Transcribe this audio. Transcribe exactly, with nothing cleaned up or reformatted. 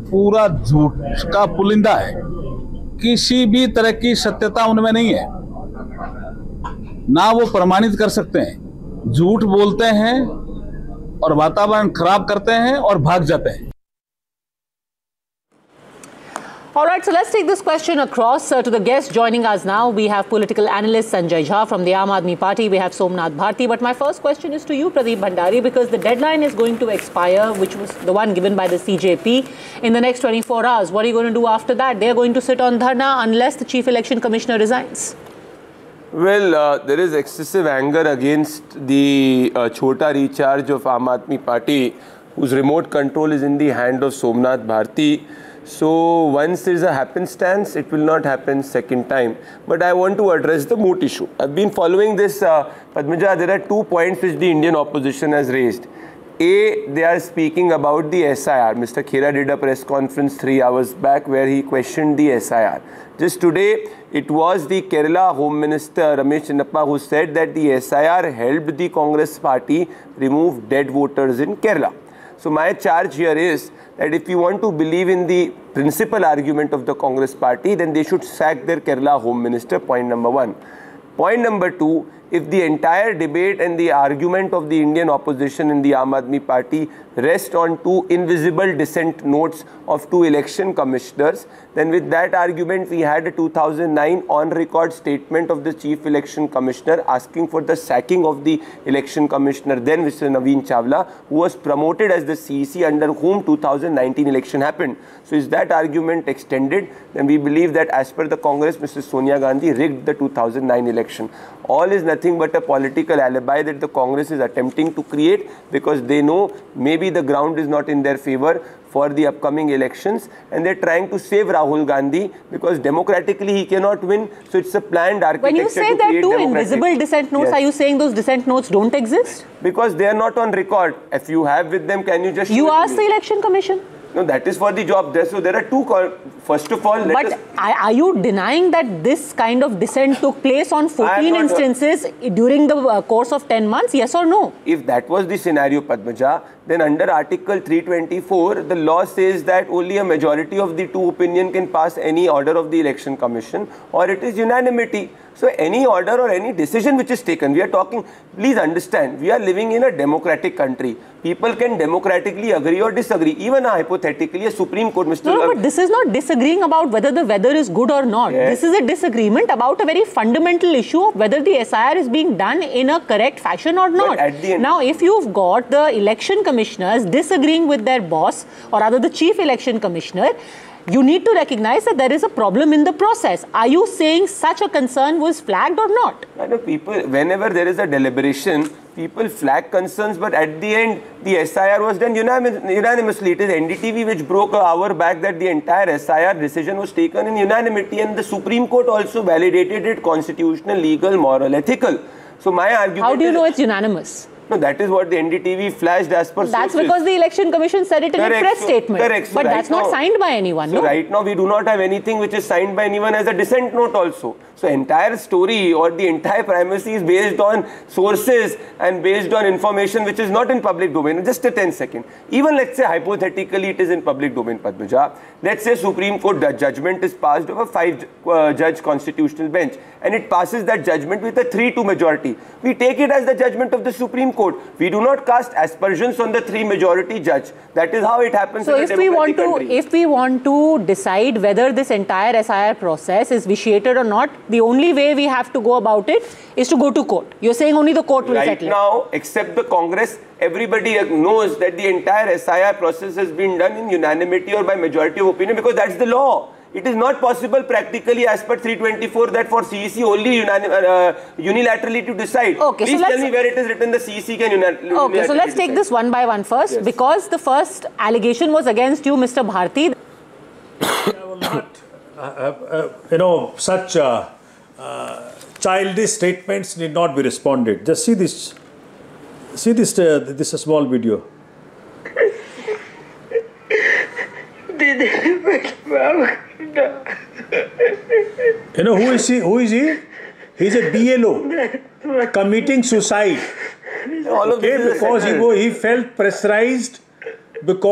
पूरा झूठ का पुलिंदा है। किसी भी तरह की सत्यता उनमें नहीं है, ना वो प्रमाणित कर सकते हैं। झूठ बोलते हैं और वातावरण खराब करते हैं और भाग जाते हैं। All right, so let's take this question across uh, to the guests joining us now. We have political analyst Sanjay Jha from the Aam Aadmi Party. We have Somnath Bharti. But my first question is to you, Pradeep Bhandari, because the deadline is going to expire, which was the one given by the C J P, in the next twenty-four hours. What are you going to do after that? They are going to sit on dharna unless the Chief Election Commissioner resigns. Well, uh, there is excessive anger against the uh, Chhota recharge of Aam Aadmi Party, whose remote control is in the hand of Somnath Bharti. So once there is a happenstance, it will not happen second time. But I want to address the moot issue. I've been following this, uh, Padmaja. There are two points which the Indian opposition has raised. A, they are speaking about the S I R. Mister Khera did a press conference three hours back where he questioned the S I R. Just today, it was the Kerala Home Minister Ramesh Chinnappa who said that the S I R helped the Congress party remove dead voters in Kerala. So my charge here is that if you want to believe in the principal argument of the Congress party, then they should sack their Kerala Home Minister, point number one. Point number two, if the entire debate and the argument of the Indian opposition in the Aam Aadmi Party rest on two invisible dissent notes of two election commissioners, then with that argument we had a two thousand nine on-record statement of the Chief Election Commissioner asking for the sacking of the election commissioner, then Mister Naveen Chawla, who was promoted as the C E C under whom two thousand nineteen election happened. So is that argument extended? Then we believe that as per the Congress, Missus Sonia Gandhi rigged the two thousand nine election. All is nothing but a political alibi that the Congress is attempting to create because they know maybe the ground is not in their favor for the upcoming elections, and they're trying to save Rahul Gandhi because democratically he cannot win. So it's a planned architecture. When you say to there are two democratic. invisible dissent notes, Yes. Are you saying those dissent notes don't exist? Because they are not on record. If you have with them, can you just You show it to asked me? the Election Commission. No, that is for the job there. So there are two. First of all, let But us are you denying that this kind of dissent took place on fourteen not- instances during the uh, course of ten months? Yes or no? If that was the scenario, Padmaja, then under Article three twenty-four, the law says that only a majority of the two opinion can pass any order of the Election Commission, or it is unanimity. So any order or any decision which is taken, we are talking, please understand, we are living in a democratic country. People can democratically agree or disagree. Even hypothetically, a Supreme Court, Mister No, no, but this is not disagreeing about whether the weather is good or not. Yes. This is a disagreement about a very fundamental issue of whether the S I R is being done in a correct fashion or not. at the end- Now, if you've got the election commissioners disagreeing with their boss, or rather the chief election commissioner, you need to recognize that there is a problem in the process. Are you saying such a concern was flagged or not? I know people, whenever there is a deliberation, people flag concerns, but at the end, the S I R was done unanimous, unanimously. It is N D T V which broke an hour back that the entire S I R decision was taken in unanimity, and the Supreme Court also validated it constitutional, legal, moral, ethical. So my argument How do you is, know it's unanimous? No, that is what the N D T V flashed as per That's sources. because the election commission said it in Correct. a press So- statement. correct. So But right that's not now- signed by anyone, So no? right now we do not have anything which is signed by anyone as a dissent note also. So entire story or the entire primacy is based on sources and based on information which is not in public domain. Just a ten second. Even let's say hypothetically it is in public domain, Padmaja. Let's say Supreme Court judgment is passed of a five uh, judge constitutional bench, and it passes that judgment with a three two majority. We take it as the judgment of the Supreme Court. We do not cast aspersions on the three majority judge. That is how it happens So in if a we want democratic to, country. if we want to decide whether this entire S I R process is vitiated or not, the only way we have to go about it is to go to court. You're saying only the court will Right settle it. now, except the Congress, everybody knows that the entire S I R process has been done in unanimity or by majority of opinion, because that's the law. It is not possible practically as per three twenty-four that for C E C only uh, unilaterally to decide. Okay, so Please let's- tell me where it is written the C E C can unilaterally Okay, so let's take decide. this one by one first. Yes. Because the first allegation was against you, Mister Bharti. I will not, uh, uh, you know, such uh, uh, childish statements need not be responded. Just see this, see this, uh, this a small video. You know who is he? Who is he? He's a B L O committing suicide. All of Okay, this is because he, settled. he felt pressurized because.